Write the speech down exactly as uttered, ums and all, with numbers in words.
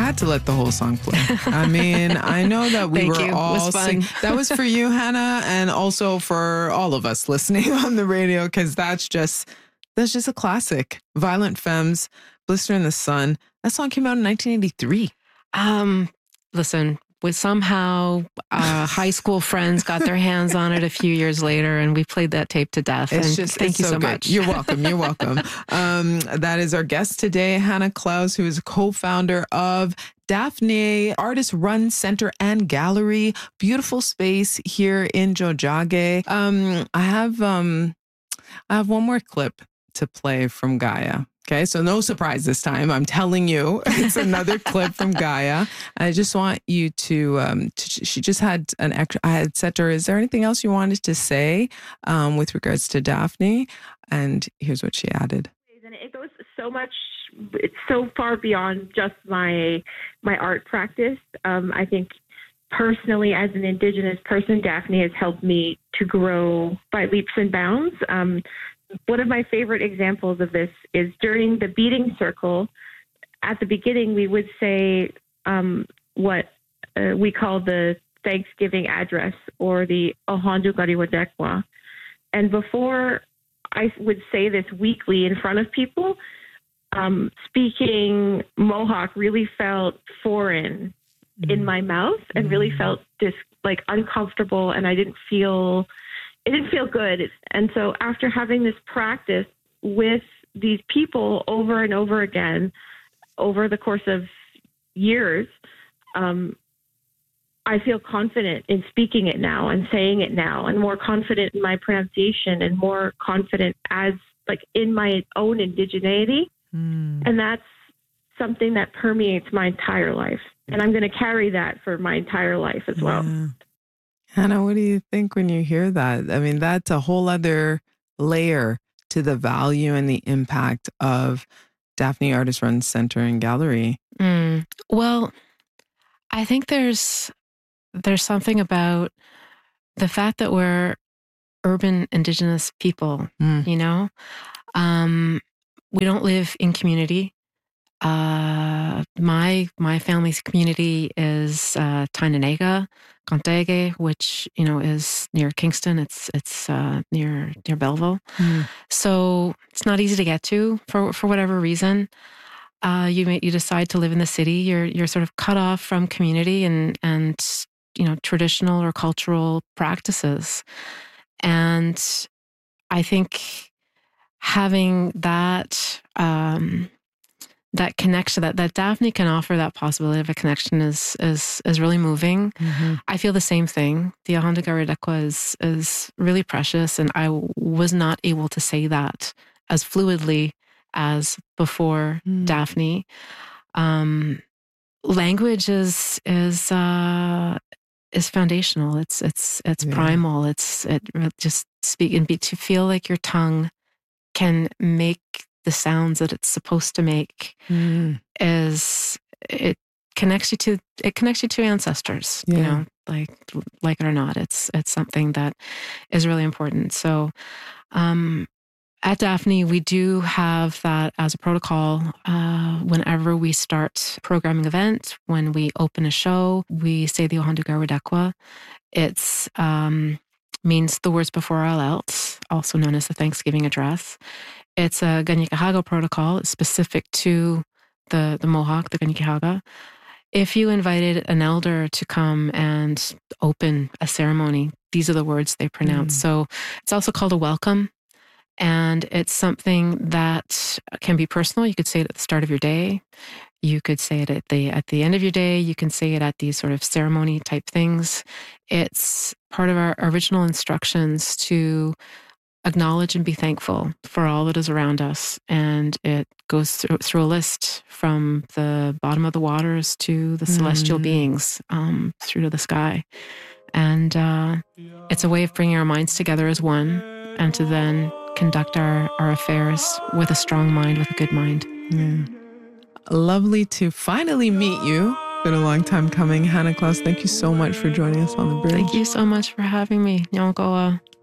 had to let the whole song play. I mean, I know that we Thank were you. all It was fun. sing- that was for you, Hannah, and also for all of us listening on the radio, because that's just that's just a classic. Violent Femmes, Blister in the Sun. That song came out in nineteen eighty-three. Um, listen, with somehow uh, high school friends got their hands on it a few years later, and we played that tape to death. It's and just thank it's you so, so good. much. You're welcome. You're welcome. Um, that is our guest today, Hannah Klaus, who is a co-founder of Daphne Artist Run Center and Gallery. Beautiful space here in Tiohtià:ke. Um, I have um, I have one more clip to play from Gaia. Okay, so no surprise this time. I'm telling you, it's another clip from Gaia. I just want you to, um, to, she just had an extra, I had said to her, is there anything else you wanted to say um, with regards to Daphne? And here's what she added. And it goes so much, it's so far beyond just my, my art practice. Um, I think personally, as an Indigenous person, Daphne has helped me to grow by leaps and bounds. Um, One of my favorite examples of this is during the beating circle. At the beginning, we would say um, what uh, we call the Thanksgiving address or the Ohandu Gariwadekwa. And before I would say this weekly in front of people, um, speaking Mohawk really felt foreign mm. in my mouth and mm. really felt dis- like uncomfortable, and I didn't feel... It didn't feel good. And so after having this practice with these people over and over again, over the course of years, um, I feel confident in speaking it now and saying it now, and more confident in my pronunciation and more confident as like in my own indigeneity. Mm. And that's something that permeates my entire life. And I'm going to carry that for my entire life as well. Yeah. Hannah, what do you think when you hear that? I mean, that's a whole other layer to the value and the impact of Daphne Artist Run Center and Gallery. Mm. Well, I think there's there's something about the fact that we're urban Indigenous people, mm. you know? Um, we don't live in community. Uh, my my family's community is uh, Tainanega, Contege, which you know is near Kingston. It's it's uh, near near Belleville, mm. so it's not easy to get to for for whatever reason. Uh, you may, you decide to live in the city. You're you're sort of cut off from community and and you know traditional or cultural practices, and I think having that. Um, That connection that, that Daphne can offer, that possibility of a connection is is is really moving. Mm-hmm. I feel the same thing. The Ohandu Gariwadekwa is is really precious, and I was not able to say that as fluidly as before mm. Daphne. Um, language is is uh, is foundational. It's it's it's yeah. primal. It's it just speak and be to feel like your tongue can make the sounds that it's supposed to make mm. is it connects you to it connects you to ancestors. Yeah. You know, like like it or not, it's it's something that is really important. So, um, at Daphne, we do have that as a protocol. Uh, whenever we start a programming event, when we open a show, we say the Ohandu Gariwadekwa. It's um, means the words before all else, also known as the Thanksgiving address. It's a Kanien'kehá:ka protocol. It's specific to the, the Mohawk, the Kanien'kehá:ka. If you invited an elder to come and open a ceremony, these are the words they pronounce. Mm. So it's also called a welcome. And it's something that can be personal. You could say it at the start of your day. You could say it at the at the end of your day. You can say it at these sort of ceremony type things. It's part of our original instructions to acknowledge and be thankful for all that is around us. And it goes through, through a list from the bottom of the waters to the mm. celestial beings, um, through to the sky. And uh, it's a way of bringing our minds together as one and to then conduct our, our affairs with a strong mind, with a good mind. Yeah. Lovely to finally meet you. Been a long time coming. Hannah Klaus, thank you so much for joining us on the bridge. Thank you so much for having me. Nyongoa.